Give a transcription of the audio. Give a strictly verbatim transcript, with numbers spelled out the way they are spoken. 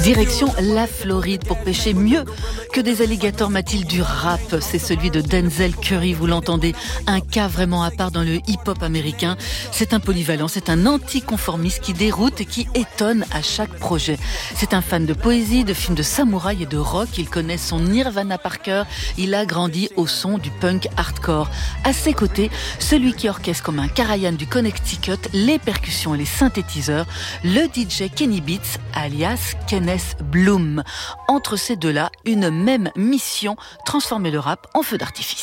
Direction la Floride pour pêcher mieux que des alligators. Mathilde, du rap, c'est celui de Denzel Curry, vous l'entendez, un cas vraiment à part dans le hip-hop américain. C'est un polyvalent, c'est un anticonformiste qui déroute et qui étonne à chaque projet. C'est un fan de poésie, de films de samouraï et de rock. Il connaît son Nirvana par cœur. Il a grandi au son du punk hardcore. À ses côtés, celui qui orchestre comme un Karajan du Connecticut les percussions et les synthétiseurs, le D J Kenny Beats, alias Kenneth Bloom. Entre ces deux-là, une même mission, transformer le rap en feu d'artifice.